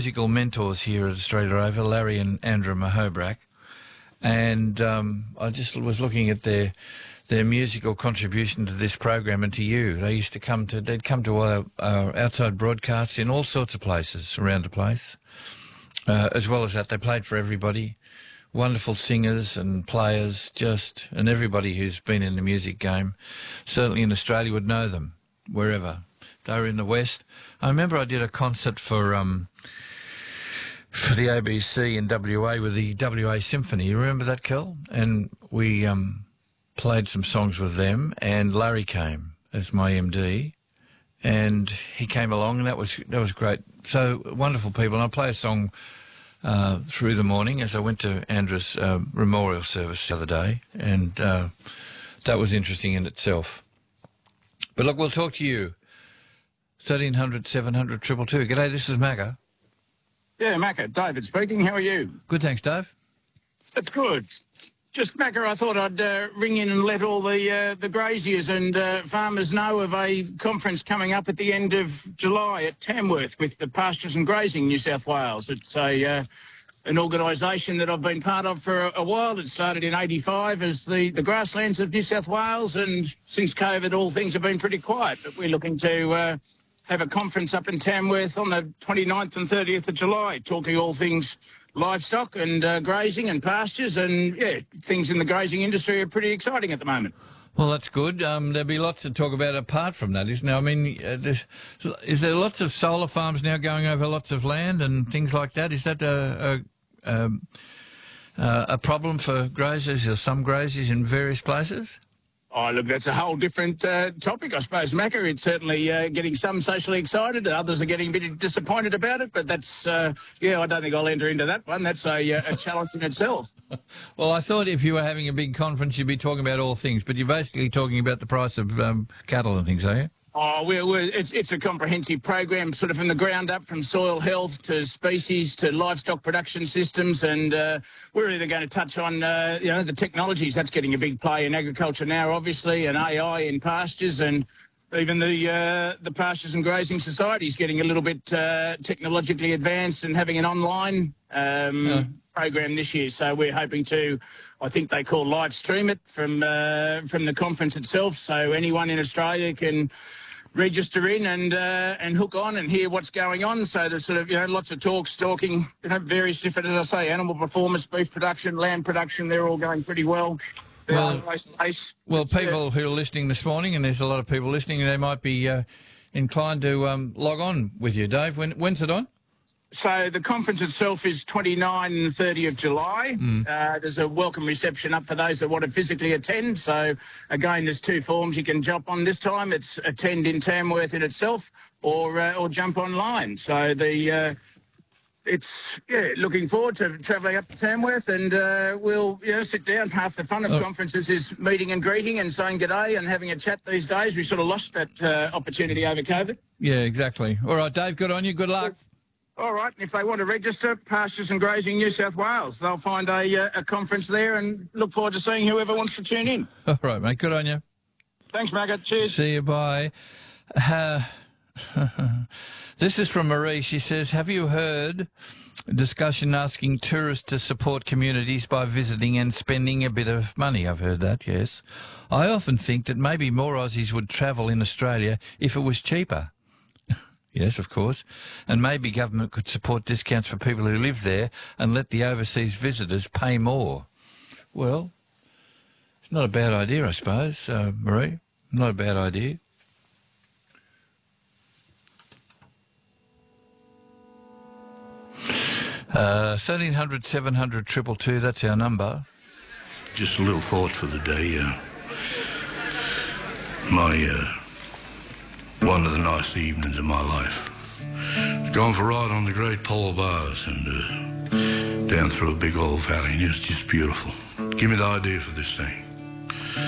musical mentors here at Australia Over, Larry and Andrew Mahobrack, and I just was looking at their musical contribution to this program and to you. They'd come to our outside broadcasts in all sorts of places around the place. As well as that, they played for everybody. Wonderful singers and players, and everybody who's been in the music game, certainly in Australia, would know them, wherever. They were in the West. I remember I did a concert for the ABC in WA with the WA Symphony. You remember that, Kel? And we played some songs with them, and Larry came as my MD, and he came along, and that was great. So wonderful people. And I play a song through the morning as I went to Andrew's memorial service the other day, and that was interesting in itself. But look, we'll talk to you. 1300 700 222. G'day, this is Macca. Yeah, Macca, David speaking. How are you? Good, thanks, Dave. That's good. Just, Macca, I thought I'd ring in and let all the graziers and farmers know of a conference coming up at the end of July at Tamworth with the Pastures and Grazing New South Wales. It's an organisation that I've been part of for a while. It started in '85 as the Grasslands of New South Wales, and since COVID, all things have been pretty quiet. But we're looking to have a conference up in Tamworth on the 29th and 30th of July, talking all things livestock and grazing and pastures, and yeah, things in the grazing industry are pretty exciting at the moment. Well, that's good. There'll be lots to talk about apart from that, isn't there? I mean, is there lots of solar farms now going over lots of land and things like that? Is that a problem for graziers or some graziers in various places? Oh, look, that's a whole different topic, I suppose, Macca. It's certainly getting some socially excited. Others are getting a bit disappointed about it. But that's, I don't think I'll enter into that one. That's a challenge in itself. Well, I thought if you were having a big conference, you'd be talking about all things. But you're basically talking about the price of cattle and things, are you? Oh, it's a comprehensive program, sort of from the ground up, from soil health to species to livestock production systems, and we're either going to touch on the technologies that's getting a big play in agriculture now, obviously, and AI in pastures, and even the Pastures and Grazing Society is getting a little bit technologically advanced and having an online program this year. So we're hoping to, I think they call live stream it from the conference itself, so anyone in Australia can register in and hook on and hear what's going on. So there's sort of, lots of talking, various different, as I say, animal performance, beef production, land production, they're all going pretty well. Well, people who are listening this morning, and there's a lot of people listening, they might be inclined to log on with you, Dave. When's it on? So the conference itself is 29 and 30 of July. There's a welcome reception up for those that want to physically attend. So, again, there's two forms you can jump on this time. It's attend in Tamworth in itself or jump online. So looking forward to travelling up to Tamworth, and we'll sit down. Half the fun of conferences is meeting and greeting and saying g'day and having a chat these days. We sort of lost that opportunity over COVID. Yeah, exactly. All right, Dave, good on you. Good luck. All right, and if they want to register, Pastures and Grazing New South Wales, they'll find a conference there, and look forward to seeing whoever wants to tune in. All right, mate, good on you. Thanks, Macca. Cheers. See you, bye. This is from Marie. She says, have you heard a discussion asking tourists to support communities by visiting and spending a bit of money? I've heard that, yes. I often think that maybe more Aussies would travel in Australia if it was cheaper. Yes, of course. And maybe government could support discounts for people who live there and let the overseas visitors pay more. Well, it's not a bad idea, I suppose, Marie. Not a bad idea. Uh, 1300 700 222, that's our number. Just a little thought for the day. One of the nice evenings of my life. Going for a ride on the great polar bars and down through a big old valley, and it's just beautiful. Give me the idea for this thing.